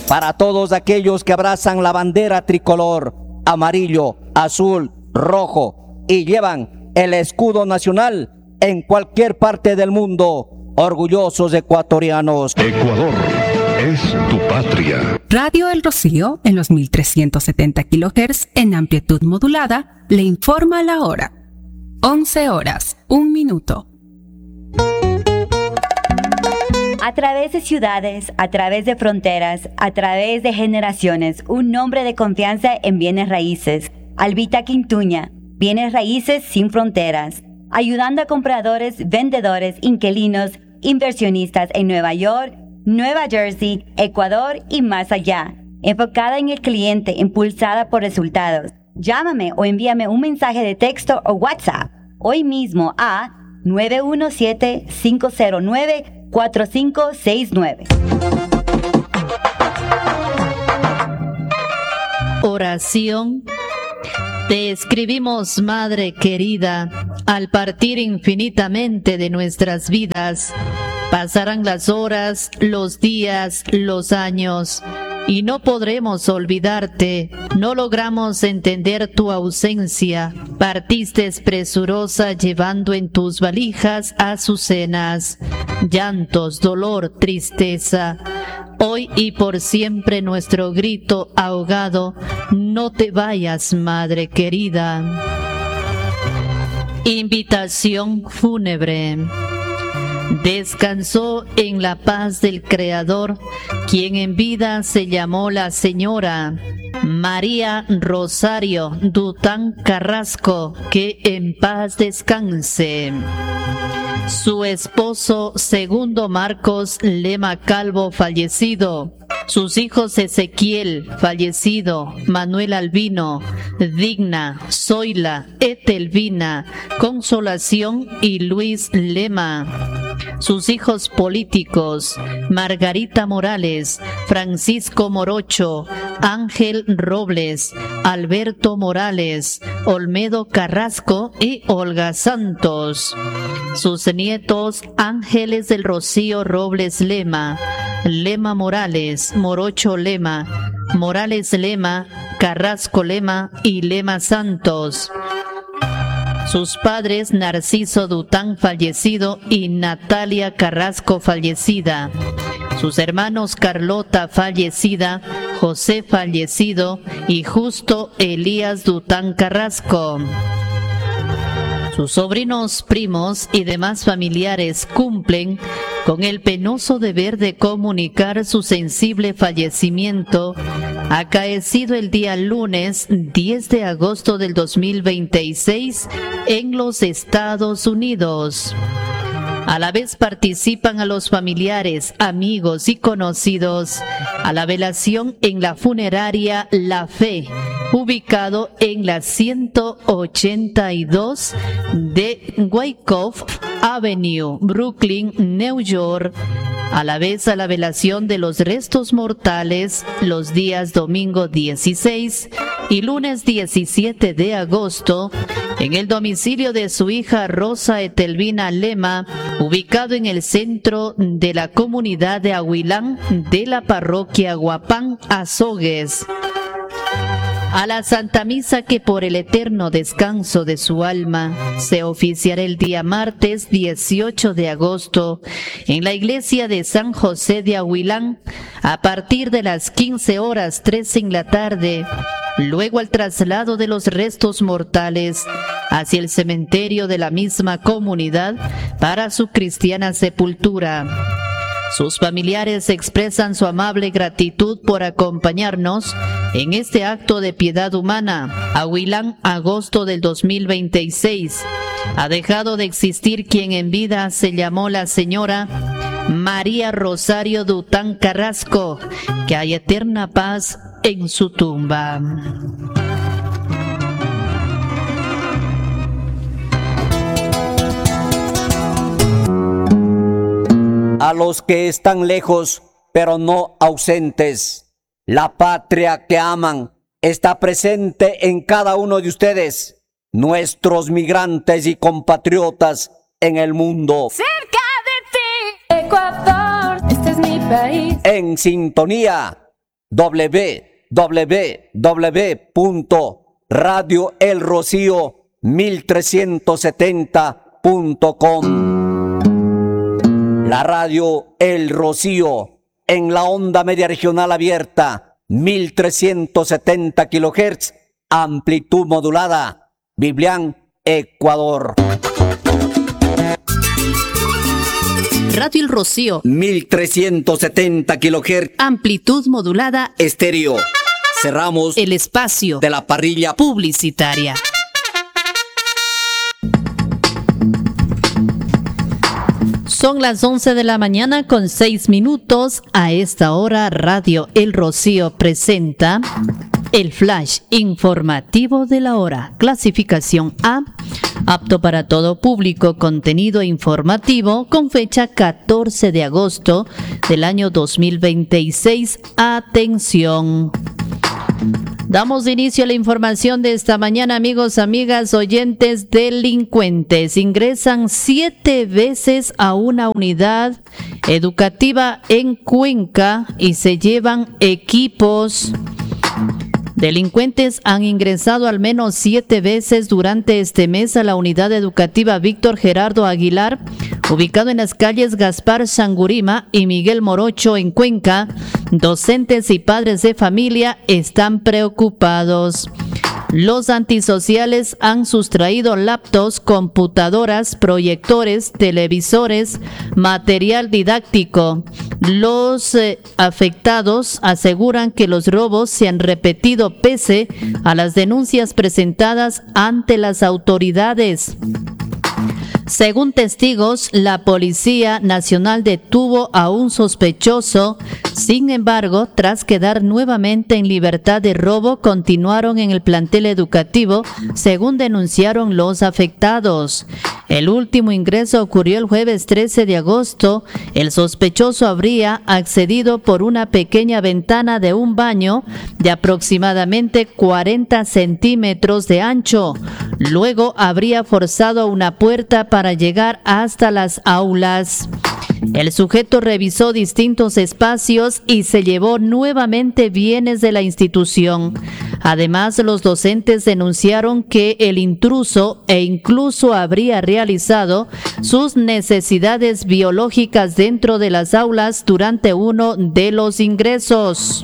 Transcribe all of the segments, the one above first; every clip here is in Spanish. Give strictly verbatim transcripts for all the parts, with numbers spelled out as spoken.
para todos aquellos que abrazan la bandera tricolor, amarillo, azul, rojo y llevan el escudo nacional en cualquier parte del mundo, orgullosos ecuatorianos. Ecuador es tu patria. Radio El Rocío, en los mil trescientos setenta kilohertz en amplitud modulada, le informa la hora. once horas, un minuto. A través de ciudades, a través de fronteras, a través de generaciones, un nombre de confianza en bienes raíces. Albita Quintuña, bienes raíces sin fronteras. Ayudando a compradores, vendedores, inquilinos, inversionistas en Nueva York, Nueva Jersey, Ecuador y más allá. Enfocada en el cliente, impulsada por resultados. Llámame o envíame un mensaje de texto o WhatsApp hoy mismo a nueve uno siete, cinco cero nueve, cuatro cinco seis nueve. Oración. Te escribimos, Madre querida, al partir infinitamente de nuestras vidas. Pasarán las horas, los días, los años, y no podremos olvidarte. No logramos entender tu ausencia. Partiste presurosa llevando en tus valijas azucenas, llantos, dolor, tristeza. Hoy y por siempre nuestro grito ahogado: no te vayas, Madre querida. Invitación fúnebre. Descansó en la paz del Creador, quien en vida se llamó la señora María Rosario Dután Carrasco, que en paz descanse. Su esposo Segundo Marcos Lema Calvo, fallecido. Sus hijos Ezequiel, fallecido, Manuel Albino, Digna, Zoila, Etelvina, Consolación y Luis Lema. Sus hijos políticos, Margarita Morales, Francisco Morocho, Ángel Robles, Alberto Morales, Olmedo Carrasco y Olga Santos. Sus nietos, Ángeles del Rocío Robles Lema, Lema Morales, Morocho Lema, Morales Lema, Carrasco Lema y Lema Santos. Sus padres, Narciso Dután, fallecido, y Natalia Carrasco, fallecida. Sus hermanos, Carlota, fallecida, José, fallecido, y Justo Elías Dután Carrasco. Sus sobrinos, primos y demás familiares cumplen con el penoso deber de comunicar su sensible fallecimiento, acaecido el día lunes diez de agosto del dos mil veintiséis en los Estados Unidos. A la vez participan a los familiares, amigos y conocidos a la velación en la funeraria La Fe, ubicado en la ciento ochenta y dos de Wyckoff Avenue, Brooklyn, New York. A la vez a la velación de los restos mortales los días domingo dieciséis y lunes diecisiete de agosto en el domicilio de su hija Rosa Etelvina Lema, ubicado en el centro de la comunidad de Ahuilán de la parroquia Guapán, Azogues. A la Santa Misa, que por el eterno descanso de su alma se oficiará el día martes dieciocho de agosto en la iglesia de San José de Ahuilán a partir de las quince horas trece en la tarde. Luego al traslado de los restos mortales hacia el cementerio de la misma comunidad para su cristiana sepultura. Sus familiares expresan su amable gratitud por acompañarnos en este acto de piedad humana. Ahuilán, agosto del dos mil veintiséis. Ha dejado de existir quien en vida se llamó la señora María Rosario Dután Carrasco. Que haya eterna paz en su tumba. A los que están lejos, pero no ausentes, la patria que aman está presente en cada uno de ustedes, nuestros migrantes y compatriotas en el mundo. Cerca de ti, Ecuador, este es mi país. En sintonía doble u doble u doble u punto radio el rocío mil trescientos setenta punto com. La radio El Rocío en la onda media regional abierta mil trescientos setenta kilohertz, amplitud modulada, Biblián, Ecuador. Radio El Rocío, mil trescientos setenta kilohertz, amplitud modulada, estéreo. Cerramos el espacio de la parrilla publicitaria. Son las once de la mañana con seis minutos. A esta hora, Radio El Rocío presenta el flash informativo de la hora. Clasificación A, apto para todo público, contenido informativo con fecha catorce de agosto del año dos mil veintiséis. Atención. Damos inicio a la información de esta mañana, amigos, amigas, oyentes. Delincuentes ingresan siete veces a una unidad educativa en Cuenca y se llevan equipos. Delincuentes han ingresado al menos siete veces durante este mes a la unidad educativa Víctor Gerardo Aguilar, ubicado en las calles Gaspar Sangurima y Miguel Morocho en Cuenca. Docentes y padres de familia están preocupados. Los antisociales han sustraído laptops, computadoras, proyectores, televisores, material didáctico. Los eh, afectados aseguran que los robos se han repetido pese a las denuncias presentadas ante las autoridades. Según testigos, la Policía Nacional detuvo a un sospechoso. Sin embargo, tras quedar nuevamente en libertad de robo, continuaron en el plantel educativo, según denunciaron los afectados. El último ingreso ocurrió el jueves trece de agosto. El sospechoso habría accedido por una pequeña ventana de un baño de aproximadamente cuarenta centímetros de ancho. Luego habría forzado una puerta para llegar hasta las aulas. El sujeto revisó distintos espacios y se llevó nuevamente bienes de la institución. Además, los docentes denunciaron que el intruso e incluso habría realizado sus necesidades biológicas dentro de las aulas durante uno de los ingresos.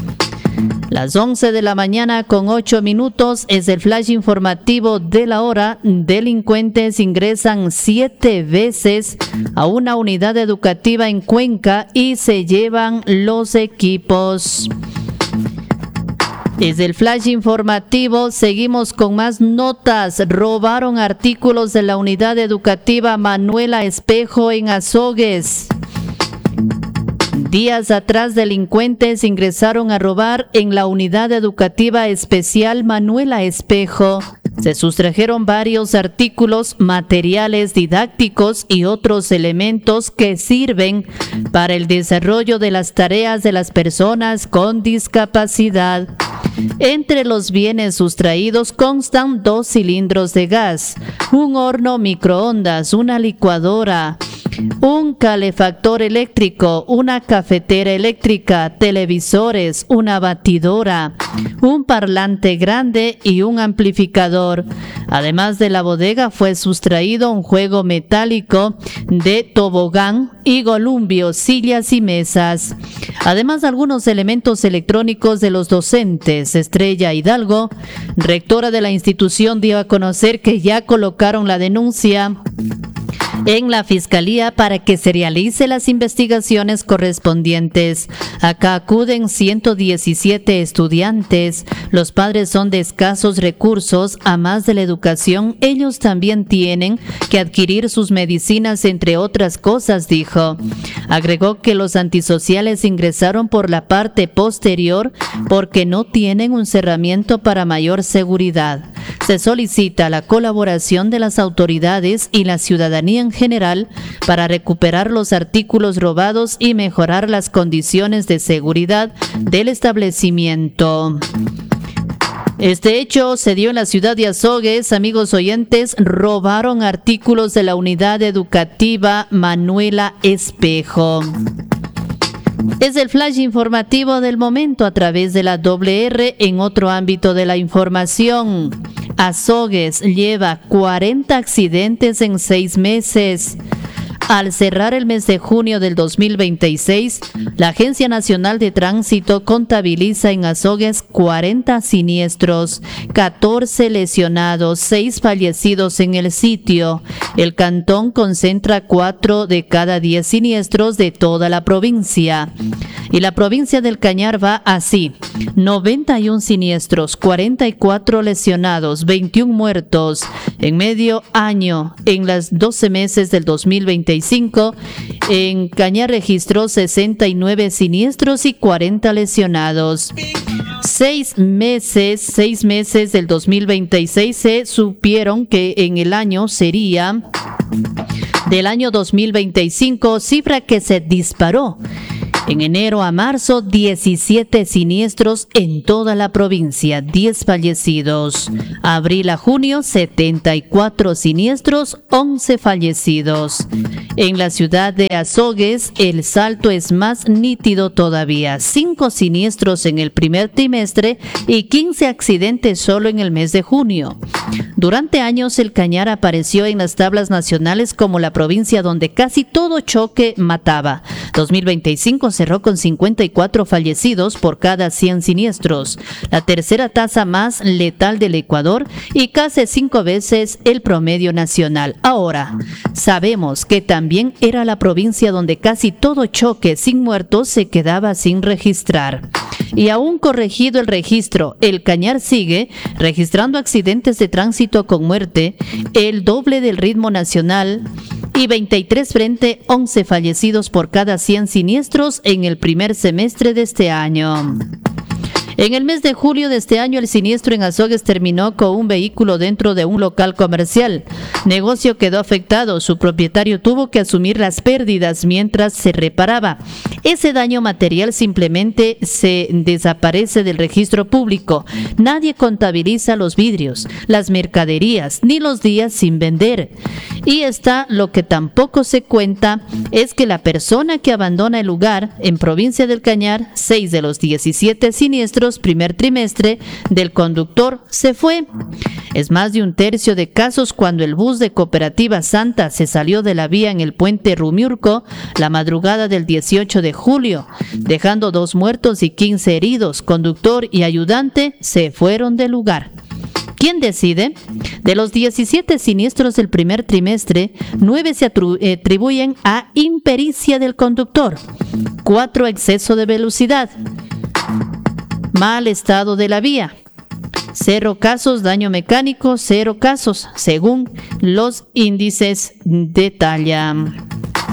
Las once de la mañana con ocho minutos es el flash informativo de la hora. Delincuentes ingresan siete veces a una unidad educativa en Cuenca y se llevan los equipos. Desde el flash informativo seguimos con más notas. Robaron artículos de la unidad educativa Manuela Espejo en Azogues. Días atrás, delincuentes ingresaron a robar en la unidad educativa especial Manuela Espejo. Se sustrajeron varios artículos, materiales didácticos y otros elementos que sirven para el desarrollo de las tareas de las personas con discapacidad. Entre los bienes sustraídos constan dos cilindros de gas, un horno microondas, una licuadora, un calefactor eléctrico, una cafetera eléctrica, televisores, una batidora, un parlante grande y un amplificador. Además de la bodega fue sustraído un juego metálico de tobogán y columpio, sillas y mesas. Además, algunos elementos electrónicos de los docentes. Estrella Hidalgo, rectora de la institución, dio a conocer que ya colocaron la denuncia en la Fiscalía para que se realice las investigaciones correspondientes. Acá acuden ciento diecisiete estudiantes. Los padres son de escasos recursos. A más de la educación, ellos también tienen que adquirir sus medicinas, entre otras cosas, dijo. Agregó que los antisociales ingresaron por la parte posterior porque no tienen un cerramiento para mayor seguridad. Se solicita la colaboración de las autoridades y la ciudadanía en general para recuperar los artículos robados y mejorar las condiciones de seguridad del establecimiento. Este hecho se dio en la ciudad de Azogues. Amigos oyentes, robaron artículos de la unidad educativa Manuela Espejo. Es el flash informativo del momento a través de la doble R. En otro ámbito de la información, Azogues lleva cuarenta accidentes en seis meses. Al cerrar el mes de junio del dos mil veintiséis, la Agencia Nacional de Tránsito contabiliza en Azogues cuarenta siniestros, catorce lesionados, seis fallecidos en el sitio. El cantón concentra cuatro de cada diez siniestros de toda la provincia. Y la provincia del Cañar va así: noventa y uno siniestros, cuarenta y cuatro lesionados, veintiún muertos. En medio año, en los doce meses del dos mil veinticinco, en Cañar registró sesenta y nueve siniestros y cuarenta lesionados. Seis meses, seis meses del dos mil veintiséis se supieron que en el año sería del año dos mil veinticinco, cifra que se disparó. En enero a marzo, diecisiete siniestros en toda la provincia, diez fallecidos. Abril a junio, setenta y cuatro siniestros, once fallecidos. En la ciudad de Azogues, el salto es más nítido todavía. cinco siniestros en el primer trimestre y quince accidentes solo en el mes de junio. Durante años, el Cañar apareció en las tablas nacionales como la provincia donde casi todo choque mataba. dos mil veinticinco cerró con cincuenta y cuatro fallecidos por cada cien siniestros, la tercera tasa más letal del Ecuador y casi cinco veces el promedio nacional. Ahora, sabemos que también era la provincia donde casi todo choque sin muertos se quedaba sin registrar. Y aún corregido el registro, el Cañar sigue registrando accidentes de tránsito con muerte, el doble del ritmo nacional, y veintitrés frente a once fallecidos por cada cien siniestros en el primer semestre de este año. En el mes de julio de este año, el siniestro en Azogues terminó con un vehículo dentro de un local comercial. Negocio quedó afectado, su propietario tuvo que asumir las pérdidas mientras se reparaba. Ese daño material simplemente se desaparece del registro público. Nadie contabiliza los vidrios, las mercaderías, ni los días sin vender. Y está lo que tampoco se cuenta, es que la persona que abandona el lugar en provincia del Cañar, seis de los diecisiete siniestros primer trimestre del conductor se fue. Es más de un tercio de casos cuando el bus de Cooperativa Santa se salió de la vía en el puente Rumiurco la madrugada del dieciocho de julio, dejando dos muertos y quince heridos. Conductor y ayudante se fueron del lugar. ¿Quién decide? De los diecisiete siniestros del primer trimestre, nueve se atribuyen a impericia del conductor, cuatro exceso de velocidad, mal estado de la vía, cero casos daño mecánico, cero casos, según los índices detallan.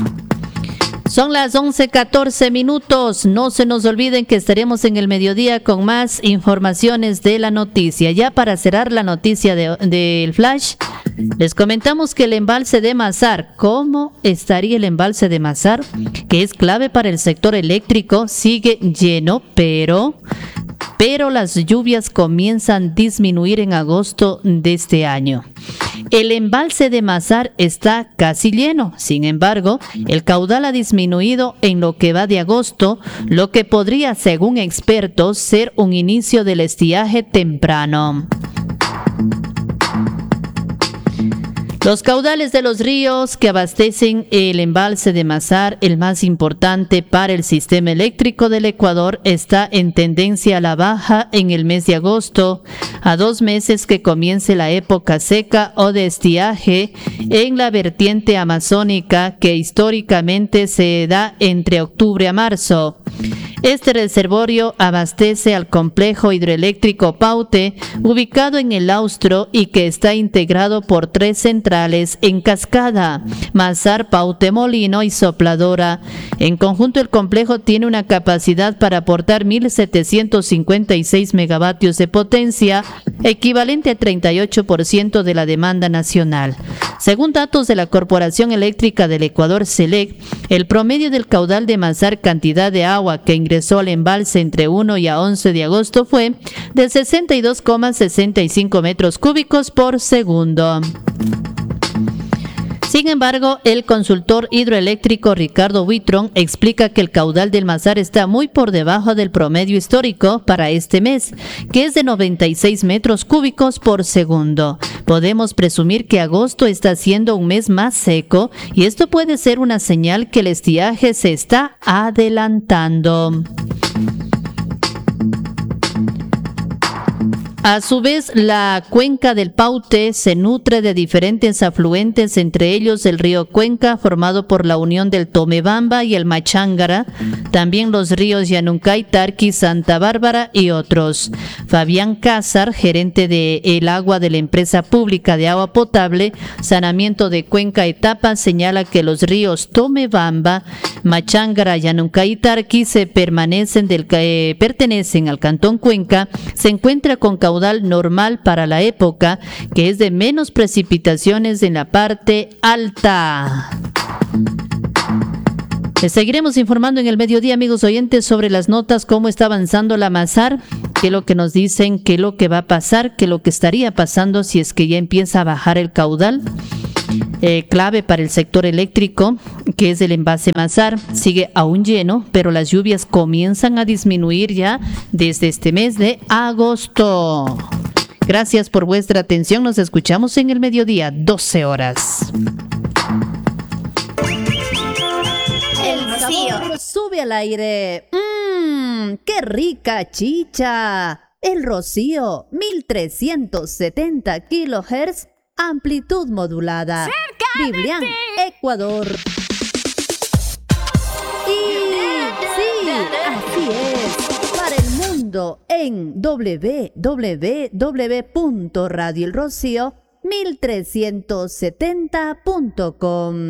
Son las once catorce minutos. No se nos olviden que estaremos en el mediodía con más informaciones de la noticia. Ya para cerrar la noticia del de, Flash, les comentamos que el embalse de Mazar, ¿cómo estaría el embalse de Mazar? Que es clave para el sector eléctrico, sigue lleno, pero... pero las lluvias comienzan a disminuir en agosto de este año. El embalse de Mazar está casi lleno, sin embargo, el caudal ha disminuido en lo que va de agosto, lo que podría, según expertos, ser un inicio del estiaje temprano. Los caudales de los ríos que abastecen el embalse de Mazar, el más importante para el sistema eléctrico del Ecuador, está en tendencia a la baja en el mes de agosto, a dos meses que comience la época seca o de estiaje en la vertiente amazónica que históricamente se da entre octubre a marzo. Este reservorio abastece al complejo hidroeléctrico Paute, ubicado en el Austro y que está integrado por tres centrales en cascada, Mazar, Paute Molino y Sopladora. En conjunto, el complejo tiene una capacidad para aportar mil setecientos cincuenta y seis megavatios de potencia, equivalente a treinta y ocho por ciento de la demanda nacional. Según datos de la Corporación Eléctrica del Ecuador, CELEC, el promedio del caudal de Mazar, cantidad de agua que ingresó al embalse entre uno y a once de agosto, fue de sesenta y dos coma sesenta y cinco metros cúbicos por segundo. Sin embargo, el consultor hidroeléctrico Ricardo Buitrón explica que el caudal del Mazar está muy por debajo del promedio histórico para este mes, que es de noventa y seis metros cúbicos por segundo. Podemos presumir que agosto está siendo un mes más seco y esto puede ser una señal que el estiaje se está adelantando. A su vez, la cuenca del Paute se nutre de diferentes afluentes, entre ellos el río Cuenca, formado por la unión del Tomebamba y el Machángara, también los ríos Yanuncay, Tarqui, Santa Bárbara y otros. Fabián Cázar, gerente de El Agua de la empresa pública de agua potable, saneamiento de Cuenca Etapa, señala que los ríos Tomebamba, Machángara, Yanuncay y Tarqui se permanecen del, eh, pertenecen al cantón Cuenca, se encuentra con caudal normal para la época, que es de menos precipitaciones en la parte alta. Les seguiremos informando en el mediodía, amigos oyentes, sobre las notas, cómo está avanzando la Mazar, qué es lo que nos dicen, qué es lo que va a pasar, qué es lo que estaría pasando si es que ya empieza a bajar el caudal. Eh, clave para el sector eléctrico, que es el envase Mazar, sigue aún lleno, pero las lluvias comienzan a disminuir ya desde este mes de agosto. Gracias por vuestra atención, nos escuchamos en el mediodía, doce horas. El Rocío sube al aire. Mmm, qué rica chicha. El Rocío, mil trescientos setenta kilohertz. Amplitud modulada. ¡Cerca! Biblián, Ecuador. Y sí, así es. Para el mundo en doble u doble u doble u punto radio el rocío mil trescientos setenta punto com.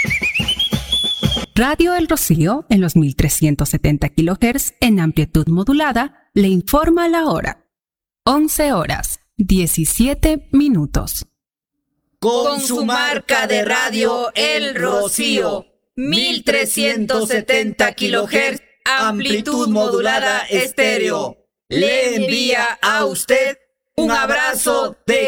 Radio El Rocío, en los mil trescientos setenta kilohertz en amplitud modulada, le informa la hora. once horas, diecisiete minutos. Con su marca de radio El Rocío, mil trescientos setenta kilohertz, amplitud modulada estéreo, le envía a usted un abrazo de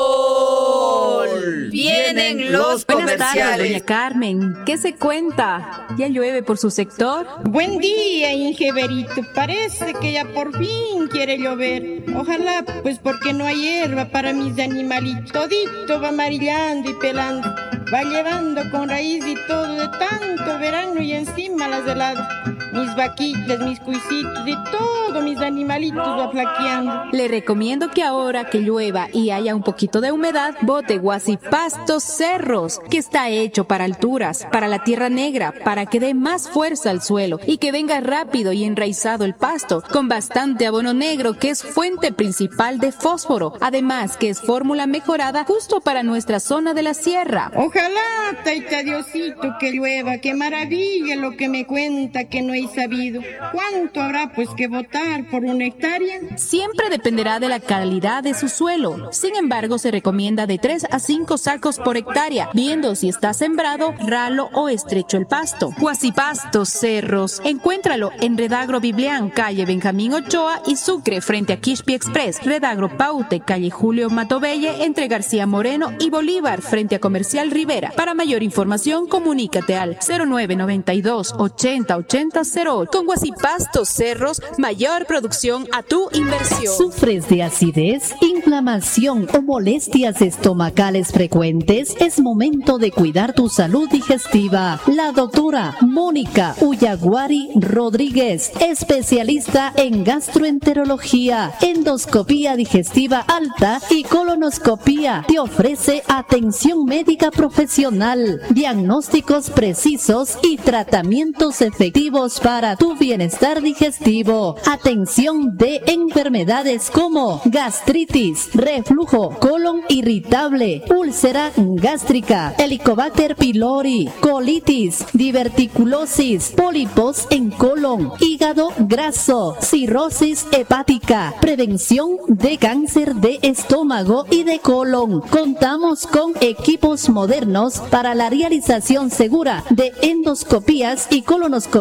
gol. Vienen los Buenas tardes, comerciales. doña Carmen. ¿Qué se cuenta? ¿Ya llueve por su sector? Buen día, Ingeberito. Parece que ya por fin quiere llover. Ojalá, pues porque no hay hierba para mis animalitos. Todito va amarillando y pelando. Va llevando con raíz y todo de tanto verano y encima las heladas. Mis vaquitas, mis cuisitos y todo mis animalitos va flaqueando. Le recomiendo que ahora que llueva y haya un poquito de humedad, bote Guasipastos Cerros, que está hecho para alturas, para la tierra negra, para que dé más fuerza al suelo y que venga rápido y enraizado el pasto, con bastante abono negro que es fuente principal de fósforo, además que es fórmula mejorada justo para nuestra zona de la sierra. Ojalá, taita Diosito, que llueva. Qué maravilla lo que me cuenta que no he sabido. ¿Cuánto habrá pues que botar por una hectárea? Siempre dependerá de la calidad de su suelo. Sin embargo, se recomienda de tres a cinco sacos por hectárea, viendo si está sembrado, ralo o estrecho el pasto. Guasipastos Cerros. Encuéntralo en Redagro Biblián, calle Benjamín Ochoa y Sucre, frente a Quixpi Express. Redagro Paute, calle Julio Matobelle, entre García Moreno y Bolívar, frente a Comercial Rivera. Para mayor información, comunícate al cero nueve noventa y dos ochenta ochenta cero ocho. Con Guasipastos Cerros, mayor producción a tu inversión. ¿Sufres de acidez, inflamación o molestias estomacales frecuentes? Es momento de cuidar tu salud digestiva. La doctora Mónica Uyaguari Rodríguez, especialista en gastroenterología, endoscopía digestiva alta y colonoscopía, te ofrece atención médica profesional, diagnósticos precisos y tratamientos efectivos para tu bienestar digestivo. Atención de enfermedades como gastritis, reflujo, colon irritable, úlcera gástrica, Helicobacter pylori, colitis, diverticulosis, pólipos en colon, hígado graso, cirrosis hepática, prevención de cáncer de estómago y de colon. Contamos con equipos modernos para la realización segura de endoscopías y colonoscopías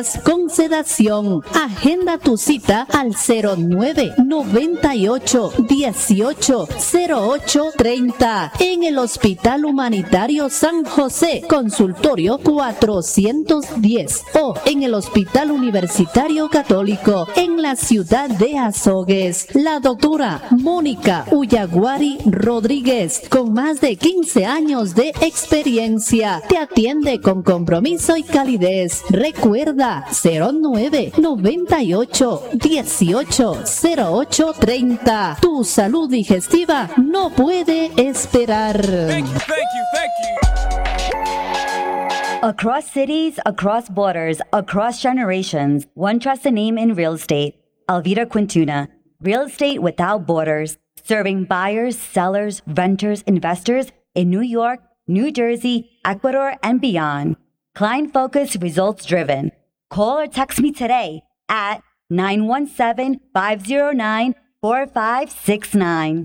horas con sedación. Agenda tu cita al cero nueve noventa y ocho dieciocho cero ocho treinta en el Hospital Humanitario San José, consultorio cuatrocientos diez, o en el Hospital Universitario Católico en la ciudad de Azogues. La doctora Mónica Ullaguari Rodríguez, con más de quince años de experiencia, te atiende con compromiso y calidez. Recuerda cero nueve noventa y ocho dieciocho cero ocho treinta. Tu salud digestiva no puede esperar. Thank you, thank you, thank you. Across cities, across borders, across generations, one trusts a name in real estate. Alvira Quintuna. Real estate without borders. Serving buyers, sellers, renters, investors in New York, New Jersey, Ecuador, and beyond. Client-focused, results-driven. Call or text me today at nine one seven, five zero nine, four five six nine.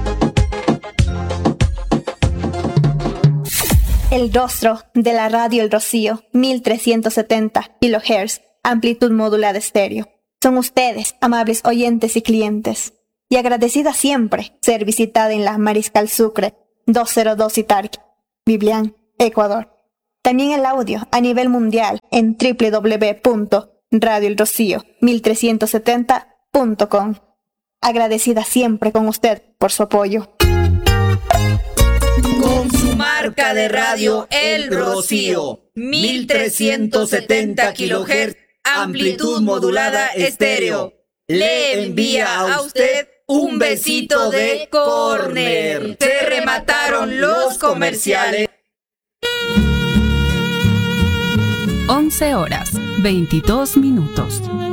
El rostro de la radio El Rocío, mil trescientos setenta kilohertz, amplitud modulada estéreo. Son ustedes, amables oyentes y clientes. Y agradecida siempre ser visitada en la Mariscal Sucre, doscientos dos Itarqui, Biblián, Ecuador. También el audio a nivel mundial en doble u doble u doble u punto radio el rocío mil trescientos setenta punto com. Agradecida siempre con usted por su apoyo. Con su marca de radio El Rocío, mil trescientos setenta kilohertz, amplitud modulada estéreo, le envía a usted un besito de córner. Se remataron los comerciales. once horas, veintidós minutos.